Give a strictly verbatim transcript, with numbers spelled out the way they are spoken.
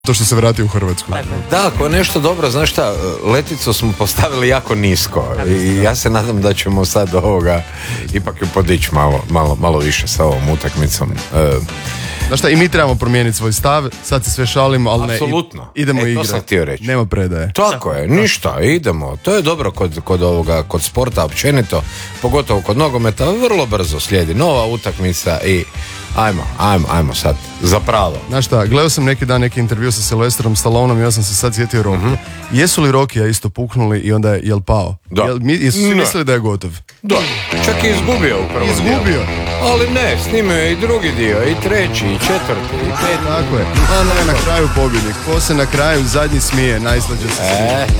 to što se vrati u Hrvatsku. Da, ako je nešto dobro, znaš šta, leticu smo postavili jako nisko i ja se nadam da ćemo sad ovoga ipak ju podići malo, malo, malo više sa ovom utakmicom. E, Znaš šta, i mi trebamo promijeniti svoj stav, sad se sve šalimo, ali ne, apsolutno. idemo E, to igrati. sam htio reći. Nema predaje. Tako je, ništa, idemo. To je dobro kod, kod ovoga, kod sporta općenito, pogotovo kod nogometa, vrlo brzo slijedi nova utakmica i ajmo, ajmo, ajmo sad, zapravo. Znaš šta, gledao sam neki dan neki intervju sa Sylvesterom Stalloneom i ja sam se sad sjetio Rocky. Mm-hmm. Jesu li Rokija isto puknuli i onda je, jel pao? Da. Jel, mi, jesu svi mislili da je gotov? Da, čak i izgubio u prvom Izgubio? dijelu. Ali ne, snimio je i drugi dio, i treći, i četvrti, i peti. Tako je. Ko je na kraju pobjednik? Ko se na kraju zadnji smije, najslađe se smije.